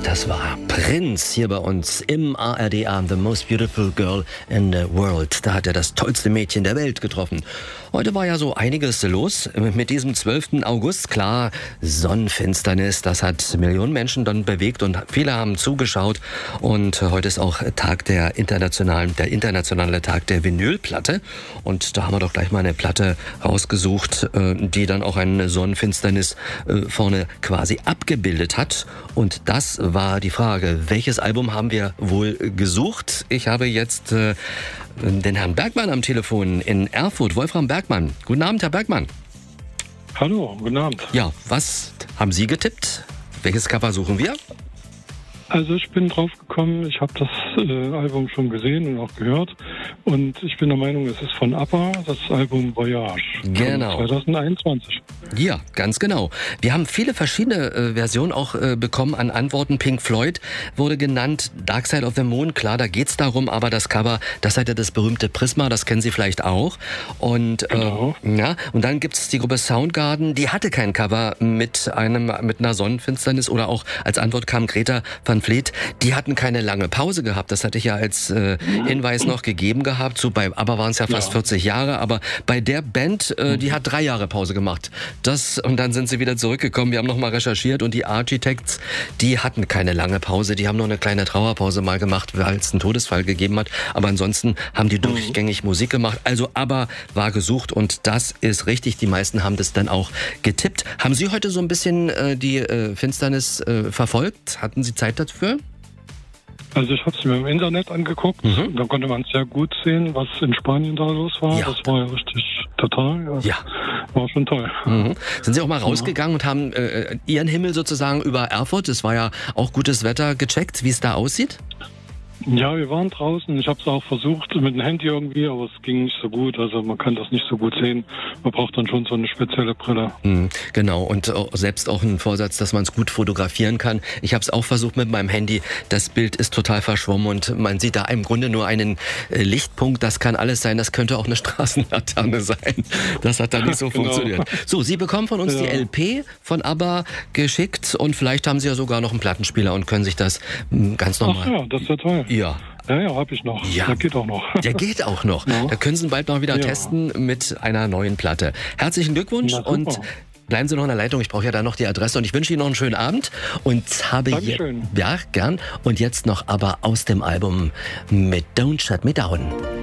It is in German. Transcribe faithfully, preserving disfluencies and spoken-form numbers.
Das war Prince hier bei uns im A R D-Abend, The Most Beautiful Girl in the World. Da hat er das tollste Mädchen der Welt getroffen. Heute war ja so einiges los mit diesem zwölften August. Klar, Sonnenfinsternis, das hat Millionen Menschen dann bewegt und viele haben zugeschaut. Und heute ist auch Tag der internationalen, der internationale Tag der Vinylplatte. Und da haben wir doch gleich mal eine Platte rausgesucht, die dann auch eine Sonnenfinsternis vorne quasi abgebildet hat. Und das war die Frage, welches Album haben wir wohl gesucht? Ich habe jetzt äh, den Herrn Bergmann am Telefon in Erfurt. Wolfram Bergmann. Guten Abend, Herr Bergmann. Hallo, guten Abend. Ja, was haben Sie getippt? Welches Cover suchen wir? Also ich bin drauf gekommen, ich habe das äh, Album schon gesehen und auch gehört und ich bin der Meinung, es ist von ABBA, das Album Voyage. Genau. zwanzig einundzwanzig. Ja, ganz genau. Wir haben viele verschiedene äh, Versionen auch äh, bekommen an Antworten. Pink Floyd wurde genannt, Dark Side of the Moon, klar, da geht's darum, aber das Cover, das hat ja das berühmte Prisma, das kennen Sie vielleicht auch. Und, äh, genau. ja, und dann gibt's die Gruppe Soundgarden, die hatte kein Cover mit einem mit einer Sonnenfinsternis, oder auch als Antwort kam Greta Van Fleet, die hatten keine lange Pause gehabt. Das hatte ich ja als äh, Hinweis noch gegeben gehabt. So bei ABBA waren es ja fast ja. vierzig Jahre, aber bei der Band, äh, die hat drei Jahre Pause gemacht. Das, und dann sind sie wieder zurückgekommen. Wir haben nochmal recherchiert und die Architects, die hatten keine lange Pause. Die haben noch eine kleine Trauerpause mal gemacht, weil es einen Todesfall gegeben hat. Aber ansonsten haben die durchgängig Musik gemacht. Also ABBA war gesucht und das ist richtig. Die meisten haben das dann auch getippt. Haben Sie heute so ein bisschen äh, die äh, Finsternis äh, verfolgt? Hatten Sie Zeit dazu? Für? Also ich habe es mir im Internet angeguckt, mhm. da konnte man sehr gut sehen, was in Spanien da los war. Ja. Das war ja richtig total, ja. ja. War schon toll. Mhm. Sind Sie auch mal rausgegangen ja. und haben äh, Ihren Himmel sozusagen über Erfurt, es war ja auch gutes Wetter, gecheckt, wie es da aussieht? Ja, wir waren draußen. Ich habe es auch versucht mit dem Handy irgendwie, aber es ging nicht so gut. Also man kann das nicht so gut sehen. Man braucht dann schon so eine spezielle Brille. Mhm, genau, und selbst auch ein Vorsatz, dass man es gut fotografieren kann. Ich habe es auch versucht mit meinem Handy. Das Bild ist total verschwommen und man sieht da im Grunde nur einen Lichtpunkt. Das kann alles sein. Das könnte auch eine Straßenlaterne sein. Das hat da nicht so genau. funktioniert. So, Sie bekommen von uns ja. die L P von ABBA geschickt und vielleicht haben Sie ja sogar noch einen Plattenspieler und können sich das ganz normal... Ach ja, das ist ja toll. Ja. Ja, ja, hab ich noch. Ja. Der geht auch noch. Der geht auch noch. Ja. Da können Sie bald noch wieder ja. testen mit einer neuen Platte. Herzlichen Glückwunsch und bleiben Sie noch in der Leitung. Ich brauche ja da noch die Adresse und ich wünsche Ihnen noch einen schönen Abend und habe Dankeschön. Ja, gern. Und jetzt noch aber aus dem Album mit Don't Shut Me Down.